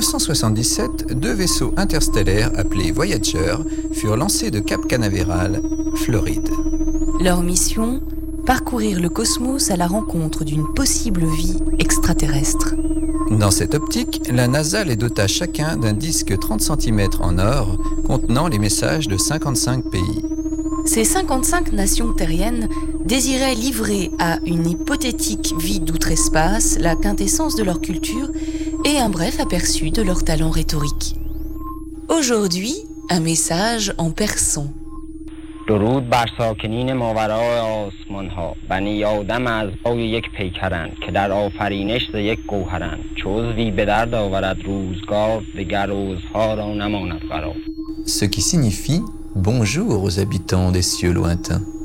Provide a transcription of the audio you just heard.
1977, 2 vaisseaux interstellaires appelés Voyager furent lancés de Cap Canaveral, Floride. Leur mission, parcourir le cosmos à la rencontre d'une possible vie extraterrestre. Dans cette optique, la NASA les dota chacun d'un disque 30 cm en or contenant les messages de 55 pays. Ces 55 nations terriennes désiraient livrer à une hypothétique vie d'outre-espace la quintessence de leur culture et un bref aperçu de leur talent rhétorique. Aujourd'hui, un message en persan. درود بر ساکنین ماورای آسمان ها بنی آدم از پای یک پیکرند که در آفرینش ز یک گوهرند چو عضوی به درد آورد روزگار دگر عضوها را نماند قرار. Ce qui signifie bonjour aux habitants des cieux lointains.